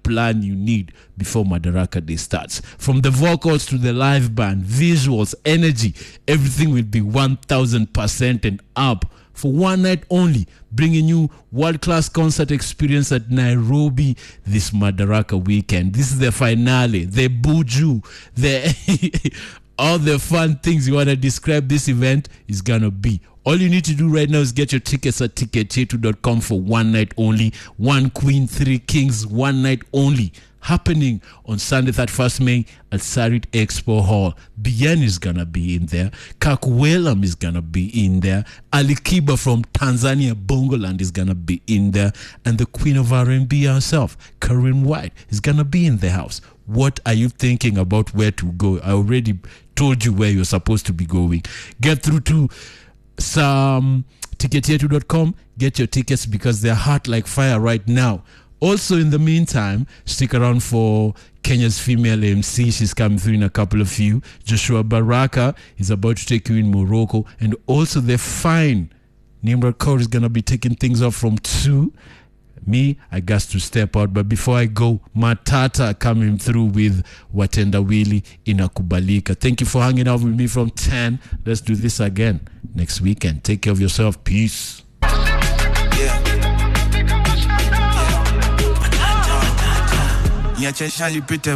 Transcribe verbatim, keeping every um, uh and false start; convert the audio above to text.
plan you need before Madaraka Day starts. From the vocals to the live band, visuals, energy, everything will be one thousand percent and up for one night only, bringing you world-class concert experience at Nairobi this Madaraka weekend. This is the finale, the buju, the all the fun things you want to describe this event is gonna be. All you need to do right now is get your tickets at ticket yetu dot com for one night only. One Queen, three Kings, one night only. Happening on Sunday, thirty-first May at Sarit Expo Hall. Bien is gonna be in there. Kakwelam is gonna be in there. Ali Kiba from Tanzania, Bongoland is gonna be in there. And the Queen of R and B herself, Karen White, is gonna be in the house. What are you thinking about where to go? I already told you where you're supposed to be going. Get through to some ticket yetu dot com. Get your tickets because they're hot like fire right now. Also, in the meantime, stick around for Kenya's female M C. She's coming through in a couple of few. Joshua Baraka is about to take you in Morocco. And also, the fine Nimrod Kaur is going to be taking things off from two. Me, I got to step out. But before I go, Matata coming through with Watenda Willy Inakubalika. Thank you for hanging out with me from ten. Let's do this again next weekend. Take care of yourself. Peace. Yeah,